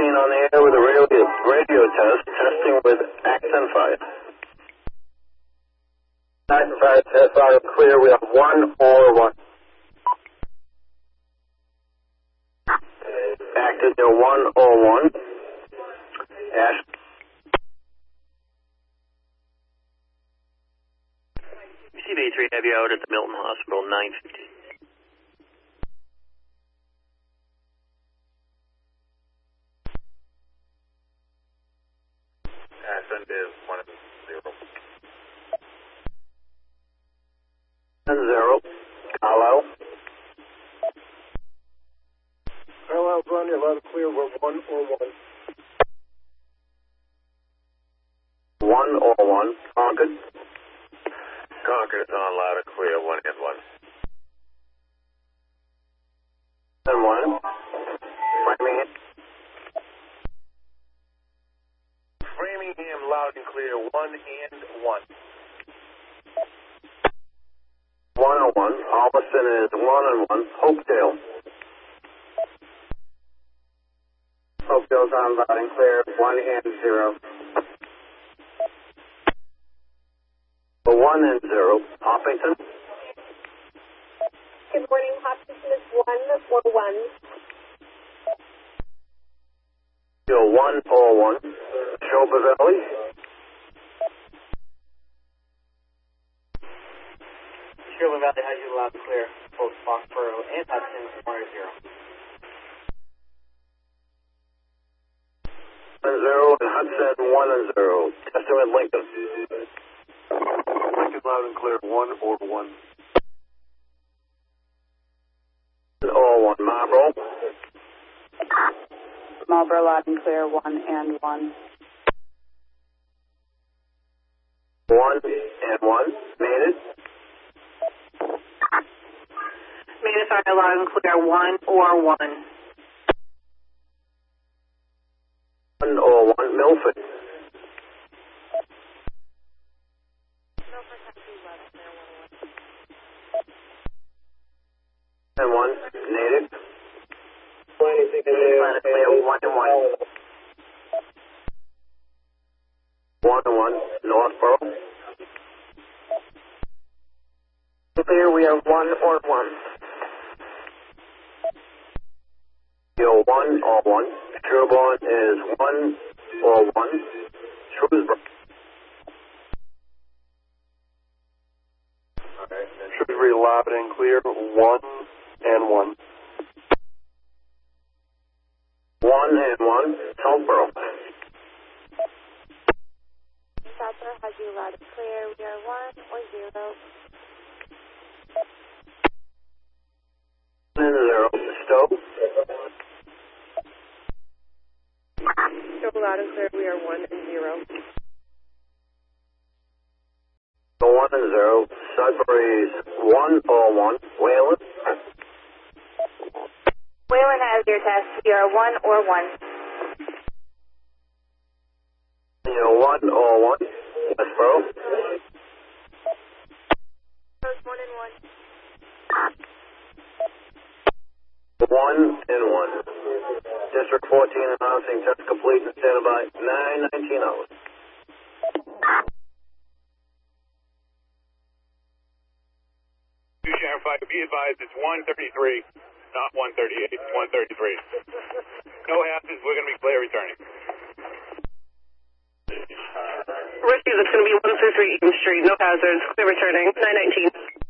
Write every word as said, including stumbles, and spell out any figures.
fifteen on the air with a radio, radio test, testing with Accent five. Accent five test loud and clear. We have one or one. Acted near one or one. Ash. C B three have you out at the Milton Hospital, nine fifty. Accent is one zero. One zero. Carlisle. Carlisle's on you, loud and clear. We're one or one. One or one. Concord. Concord's on loud and clear, one and one. And one. Framingham. Framingham loud and clear, one and one. One and one. Albertson is one and one. Hopedale. Hopedale's on loud and clear, one and zero. The one and zero. Hopkinton. Good morning, Hopkinton is one or one. You're one or one. Shoba Valley. Shoba Valley has you loud and clear, both Foxborough and Hudson, one or zero. One and zero, and Hudson one and zero. Testing with Lincoln. Lincoln loud and clear, one or one. Or one. Marlboro. Marlboro loud and clear, one and one. One and one. Maynard. Maynard, sorry, loud and clear, one or one. One or one. Milford. And one. Native. One and one. One and one. Northborough. Clear, we are one or one. You're one or one. Sherborne is one or one. Shrewsbury. Alright, and Shrewsbury loud and clear, one and one. One and one. Southborough. Southborough has you loud and clear. We are one or zero. One and zero. Stowe. Stowe loud and clear. We are one and zero. One and zero. Sudbury's one or one. Wayland. Wayland has your test. We are one or one. You're one or one. Westboro. One and one. One and one. District fourteen announcing test complete and standing by nine nineteen hours. Two Sheriff five, be advised it's one thirty-three, not one thirty-eight, it's one thirty-three. No hazards, we're going to be clear returning. Rescue, that's going to be one thirty-three Eaton Street, no hazards, clear returning, nine nineteen.